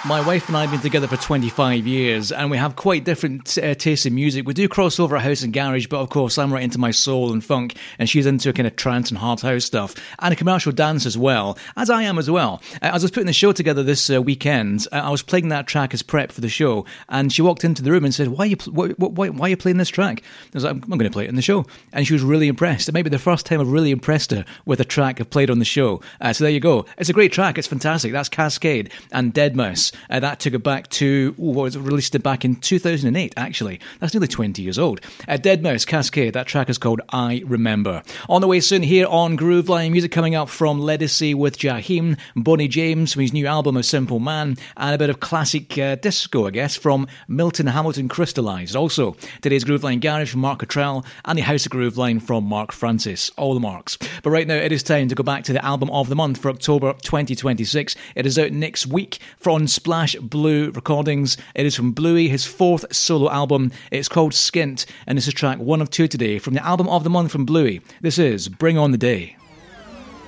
My wife and I have been together for 25 years and we have quite different tastes in music. We do cross over at House and Garage, but of course I'm right into my soul and funk and she's into kind of trance and hard house stuff and a commercial dance as well, as I am as well. As I was putting the show together this weekend, I was playing that track as prep for the show and she walked into the room and said, why are you playing this track? I was like, I'm going to play it in the show. And she was really impressed. It may be the first time I've really impressed her with a track I've played on the show. So there you go. It's a great track. It's fantastic. That's Cascade and Deadmau5. That took it back to, released it back in 2008, actually. That's nearly 20 years old. Deadmau5, Cascade, that track is called I Remember. On the way soon here on Grooveline, music coming up from Ledisi with Jaheim, Bonnie James from his new album of Simple Man, and a bit of classic disco, I guess, from Milton Hamilton Crystallized. Also, today's Grooveline Garage from Mark Cottrell, and the House of Grooveline from Mark Francis. All the marks. But right now, it is time to go back to the album of the month for October 2026. It is out next week on Splash Blue Recordings. It is from Bluey, his fourth solo album. It's called Skint, and this is track 1 of 2 today from the album of the month from Bluey. This is Bring On The Day.